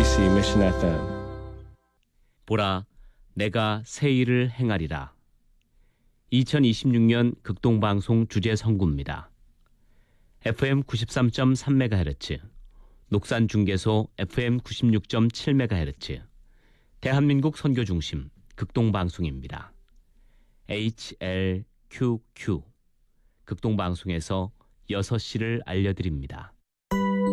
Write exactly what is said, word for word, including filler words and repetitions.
케이비씨 Mission 에프엠. 보라, 내가 새 일을 행하리라. 이천이십육 년 극동방송 주제 선구입니다. 에프엠 구십삼 점 삼 메가헤르츠, 녹산중계소 에프엠 구십육 점 칠 메가헤르츠, 대한민국 선교중심 극동방송입니다. 에이치엘큐큐 극동방송에서 여섯 시를 알려드립니다.